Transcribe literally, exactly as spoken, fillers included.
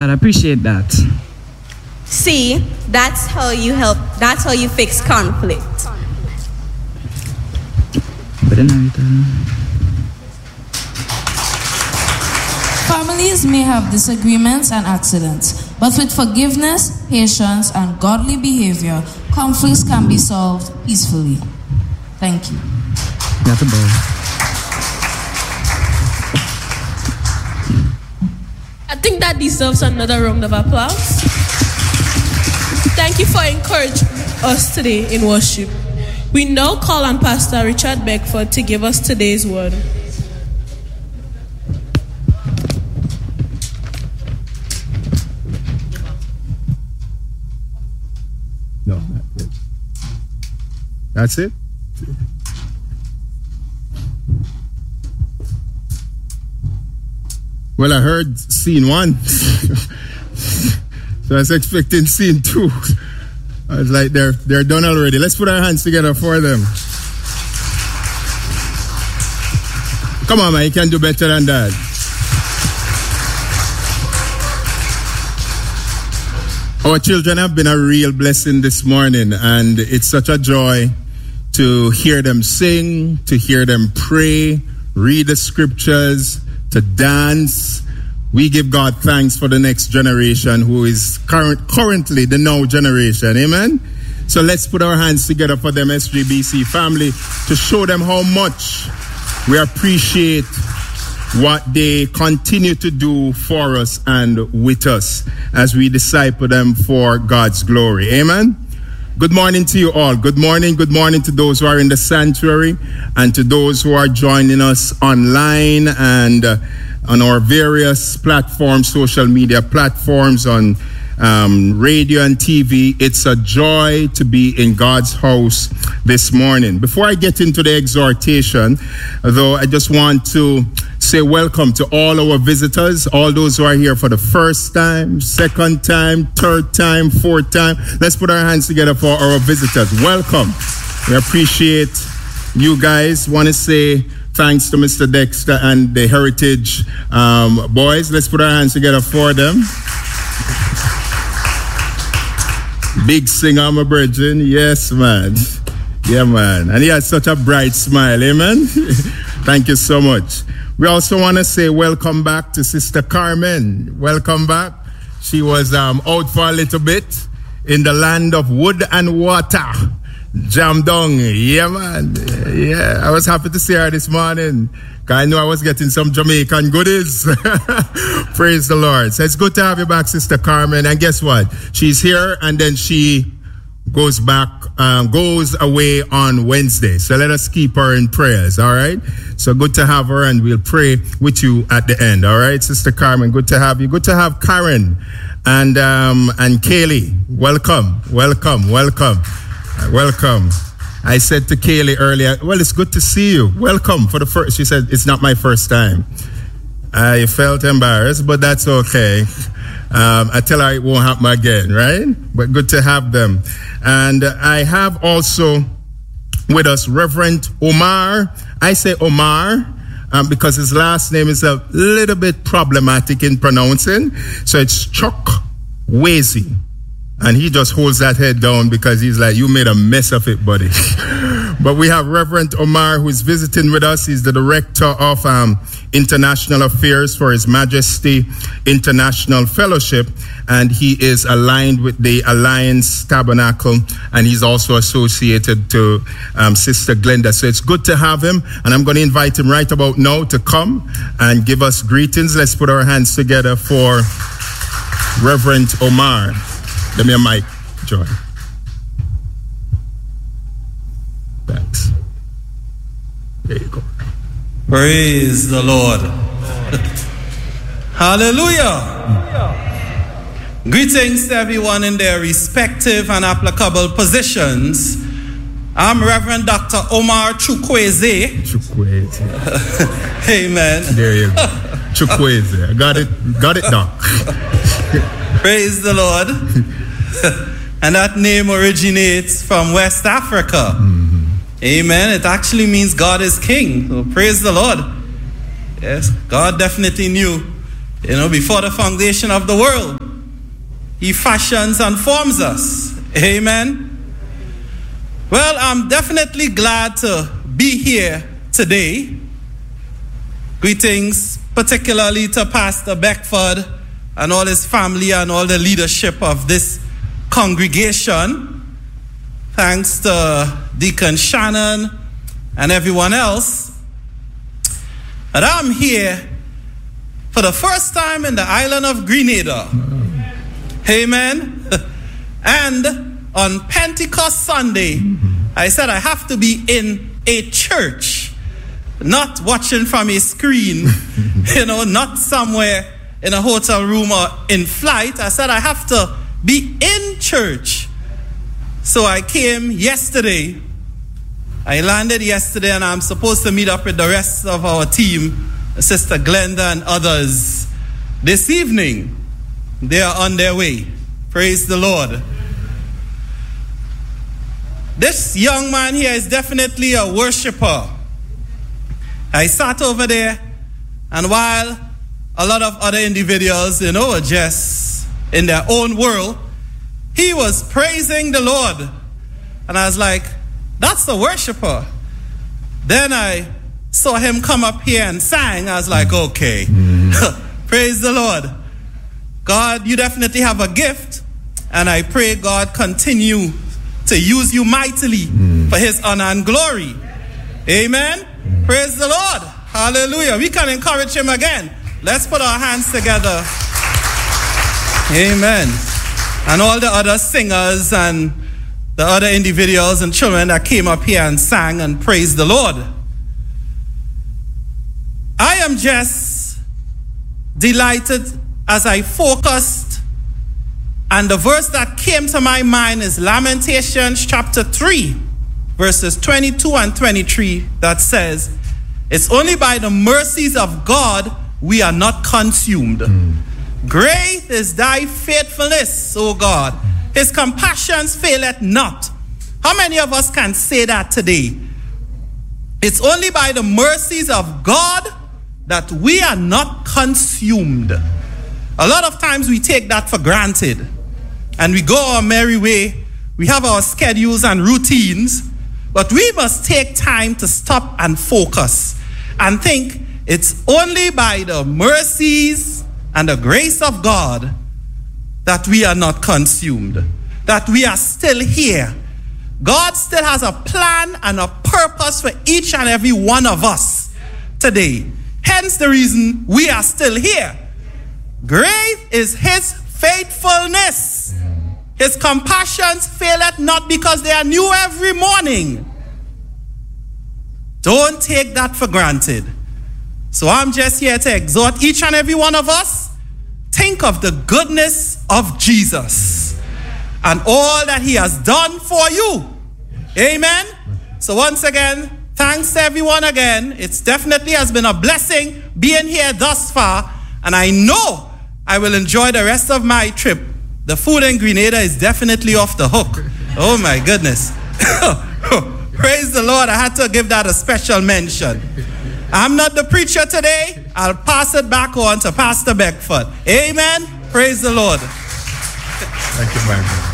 God. I appreciate that. See, that's how you help, that's how you fix conflict. Families may have disagreements and accidents, but with forgiveness, patience, and godly behavior, conflicts can be solved peacefully. Thank you. That's a ball. I think that deserves another round of applause. Thank you for encouraging us today in worship. We now call on Pastor Richard Beckford to give us today's word. No, not yet. That's it? Well, I heard scene one. So I was expecting scene two. I was like, they're, they're done already. Let's put our hands together for them. Come on, man, you can do better than that. Our children have been a real blessing this morning, and it's such a joy to hear them sing, to hear them pray, read the scriptures, to dance. We give God thanks for the next generation who is current, currently the now generation. Amen? So let's put our hands together for them, S G B C family, to show them how much we appreciate what they continue to do for us and with us as we disciple them for God's glory. Amen? Good morning to you all. Good morning. Good morning to those who are in the sanctuary and to those who are joining us online and uh, on our various platforms, social media platforms, on um, radio and T V. It's a joy to be in God's house this morning. Before I get into the exhortation, though, I just want to say welcome to all our visitors, all those who are here for the first time, second time, third time, fourth time. Let's put our hands together for our visitors. Welcome. We appreciate you guys. Want to say thanks to Mister Dexter and the Heritage um, boys. Let's put our hands together for them. Big singer, my brethren. Yes, man. Yeah, man. And he has such a bright smile. Amen. Thank you so much. We also want to say welcome back to Sister Carmen. Welcome back. She was um, out for a little bit in the land of wood and water. Jam down. Yeah, man. Yeah, I was happy to see her this morning. I knew I was getting some Jamaican goodies. Praise the Lord. So it's good to have you back, Sister Carmen. And guess what? She's here and then she goes back, um, goes away on Wednesday. So let us keep her in prayers, all right? So good to have her, and we'll pray with you at the end, all right, Sister Carmen? Good to have you. Good to have Karen and um, and Kaylee. Welcome, welcome, welcome, uh, welcome. I said to Kaylee earlier, well, it's good to see you. Welcome for the first. She said, it's not my first time. I felt embarrassed, but that's okay. Um, I tell her it won't happen again, right? But good to have them. And I have also with us Reverend Omar. I say Omar um, because his last name is a little bit problematic in pronouncing. So it's Chuck Wazy. And he just holds that head down because he's like, you made a mess of it, buddy. But we have Reverend Omar, who is visiting with us. He's the Director of um, International Affairs for His Majesty International Fellowship. And he is aligned with the Alliance Tabernacle. And he's also associated to um, Sister Glenda. So it's good to have him. And I'm going to invite him right about now to come and give us greetings. Let's put our hands together for Reverend Omar. Give me a mic, Joy. Thanks. There you go. Praise the Lord. Hallelujah. Mm. Greetings to everyone in their respective and applicable positions. I'm Reverend Doctor Omar Chukwueze. Chukwueze. Amen. There you go. Chukwueze. I got it. Got it, Doc. Praise the Lord. And that name originates from West Africa. Mm-hmm. Amen. It actually means God is king. So praise the Lord. Yes, God definitely knew You know, before the foundation of the world, he fashions and forms us. Amen. Well, I'm definitely glad to be here today. Greetings particularly to Pastor Beckford and all his family and all the leadership of this congregation. Thanks to Deacon Shannon and everyone else. And I'm here for the first time in the island of Grenada. Amen. And on Pentecost Sunday, I said I have to be in a church, not watching from a screen, you know, not somewhere in a hotel room or in flight. I said I have to be in church. So I came yesterday. I landed yesterday and I'm supposed to meet up with the rest of our team, Sister Glenda and others, this evening. They are on their way. Praise the Lord. This young man here is definitely a worshiper. I sat over there, and while a lot of other individuals, you know, are just in their own world, he was praising the Lord. And I was like, that's the worshiper. Then I saw him come up here and sang. I was like, okay, praise the Lord. God, you definitely have a gift, and I pray God continue to use you mightily mm. for his honor and glory. Amen. Mm. Praise the Lord. Hallelujah. We can encourage him again. Let's put our hands together. Amen. And all the other singers and the other individuals and children that came up here and sang and praised the Lord. I am just delighted as I focused. And the verse that came to my mind is Lamentations chapter three, verses twenty-two and twenty-three, that says, it's only by the mercies of God we are not consumed. Mm. Great is thy faithfulness, O God. His compassions faileth not. How many of us can say that today? It's only by the mercies of God that we are not consumed. A lot of times we take that for granted. And we go our merry way. We have our schedules and routines. But we must take time to stop and focus and think it's only by the mercies and the grace of God that we are not consumed, that we are still here. God still has a plan and a purpose for each and every one of us today. Hence the reason we are still here. Great is his faithfulness. His compassions faileth not, because they are new every morning. Don't take that for granted. So I'm just here to exhort each and every one of us. Think of the goodness of Jesus and all that he has done for you. Amen. So once again, thanks to everyone again. It definitely has been a blessing being here thus far. And I know I will enjoy the rest of my trip. The food in Grenada is definitely off the hook. Oh my goodness. Praise the Lord. I had to give that a special mention. I'm not the preacher today. I'll pass it back on to Pastor Beckford. Amen. Praise the Lord. Thank you, Michael.